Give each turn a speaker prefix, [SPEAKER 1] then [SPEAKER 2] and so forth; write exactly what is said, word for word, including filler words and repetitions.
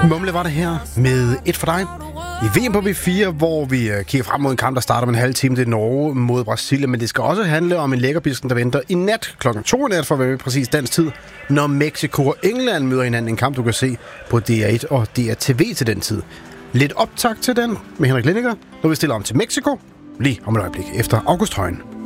[SPEAKER 1] Mumle var det her med et for dig i V M på B fire, hvor vi kigger frem mod en kamp, der starter med en halv time. Det er Norge mod Brasilien, men det skal også handle om en lækkerbisken, der venter i nat klokken to i nat, for at være præcis dansk tid, når Mexico og England møder hinanden. En kamp, du kan se på D R et og D R T V til den tid. Lidt optakt til den med Henrik Lindiger, når vi stiller om til Mexico lige om et øjeblik efter August Højen.